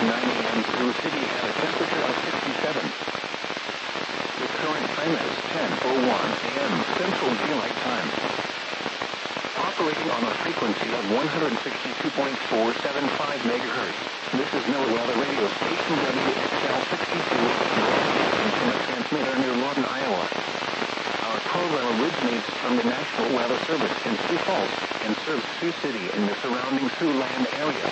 9 a.m. Sioux City had a temperature of 67. The current time is 10:01 a.m. Central Daylight Time. Operating on a frequency of 162.475 megahertz. This is NOAA Weather Radio Station WXL 62 broadcasting from a transmitter near Lawton, Iowa. Our program originates from the National Weather Service in Sioux Falls and serves Sioux City and the surrounding Siouxland area.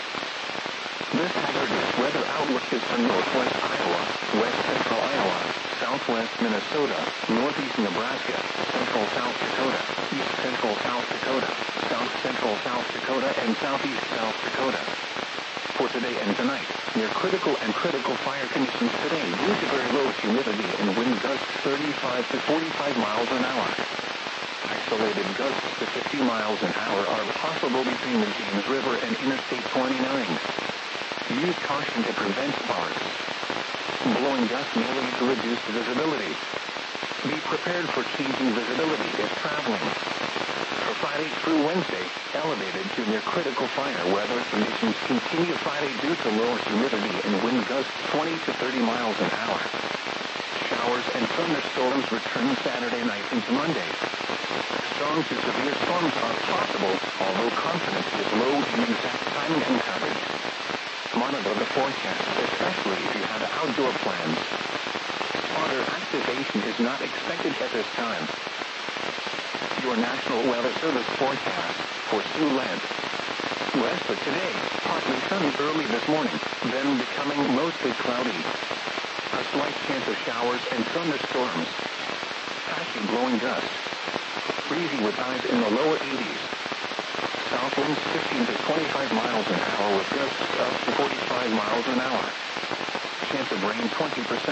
This hazardous weather outlook is for northwest Iowa, west central Iowa, southwest Minnesota, northeast Nebraska, central South Dakota, east central South Dakota, south central South Dakota, and southeast South Dakota. For today and tonight, near critical and critical fire conditions today due to very low humidity and wind gusts 35 to 45 miles an hour. Isolated gusts to 50 miles an hour are possible between the James River and Interstate 29. Use caution to prevent sparks. Blowing gusts may lead to reduced visibility. Be prepared for changing visibility if traveling. For Friday through Wednesday, elevated to near critical fire weather conditions continue Friday due to lower humidity and wind gusts 20 to 30 miles an hour. Showers and thunderstorms return Saturday night into Monday. Strong to severe storms are possible, although confidence is low in exact timing and coverage. Monitor the forecast, especially if you have outdoor plans. Spotter activation is not expected at this time. Your National Weather Service forecast for Siouxland. West for today, partly sunny early this morning, then becoming mostly cloudy. A slight chance of showers and thunderstorms. Patchy blowing gusts. Breezy with highs in the lower 80s. South winds 15 to 25 miles an hour with gusts up to 45 miles an hour. Chance of rain 20%.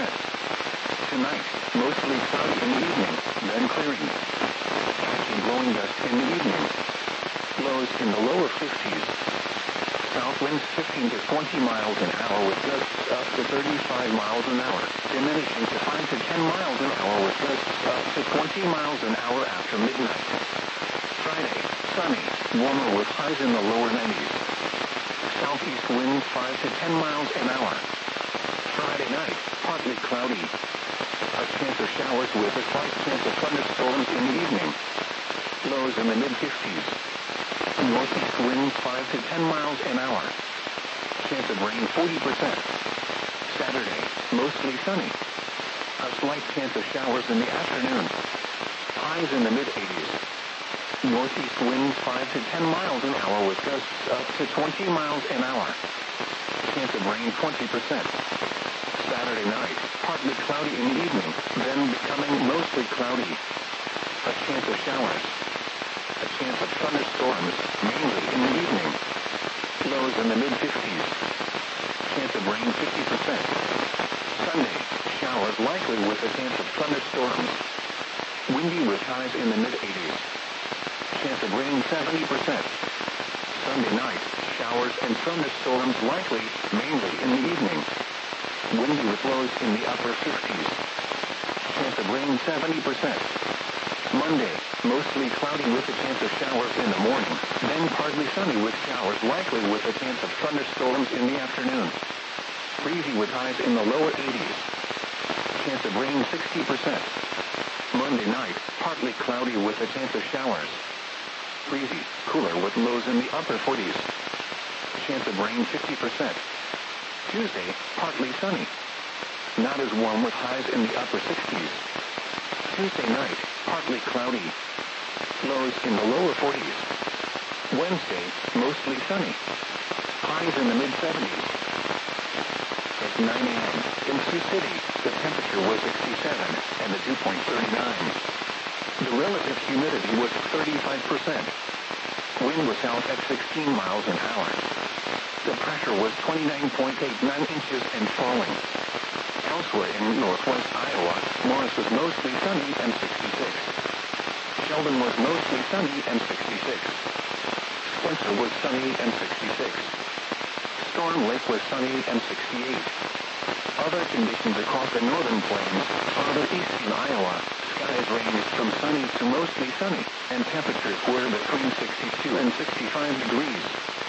Tonight, mostly cloudy in the evening, then clearing. Patchy blowing gusts in the evening. Lows in the lower 50s. South winds 15 to 20 miles an hour with gusts up to 35 miles an hour, diminishing to 5 to 10 miles an hour with gusts up to 20 miles an hour after midnight. Friday, sunny, warmer with highs in the lower 90s. Southeast winds 5 to 10 miles an hour. Friday night, partly cloudy. A chance of showers with a slight chance of thunderstorms in the evening. Lows in the mid-50s. Northeast winds 5 to 10 miles an hour. Chance of rain 40%. Saturday, mostly sunny. A slight chance of showers in the afternoon. Highs in the mid-80s. Northeast winds 5 to 10 miles an hour with gusts up to 20 miles an hour. Chance of rain 20%. Saturday night, partly cloudy in the evening, then becoming mostly cloudy. A chance of showers. A chance of thunderstorms, mainly in the evening. Lows in the mid-50s. Chance of rain 50%. Sunday, showers likely with a chance of thunderstorms. Windy with highs in the mid-80s. Chance of rain 70%. Sunday night, showers and thunderstorms likely, mainly in the evening. Windy with lows in the upper 50s. Chance of rain 70%. Monday, mostly cloudy with a chance of showers in the morning, then partly sunny with showers likely with a chance of thunderstorms in the afternoon. Breezy with highs in the lower 80s. Chance of rain 60%. Monday night, partly cloudy with a chance of showers. Breezy, cooler with lows in the upper 40s. Chance of rain 50%. Tuesday, partly sunny. Not as warm with highs in the upper 60s. Tuesday night, partly cloudy. Lows in the lower 40s. Wednesday, mostly sunny. Highs in the mid-70s. At 9 a.m. in Sioux City, the temperature was 67 and the dew point 39. The relative humidity was 35%. Wind was south at 16 miles an hour. The pressure was 29.89 inches and falling. Elsewhere in northwest Iowa, Morris was mostly sunny and 66. Sheldon was mostly sunny and 66. Spencer was sunny and 66. Storm Lake was sunny and 68. Other conditions across the northern plains, farther east in Iowa, skies ranged from sunny to mostly sunny, and temperatures were between 62 and 65 degrees.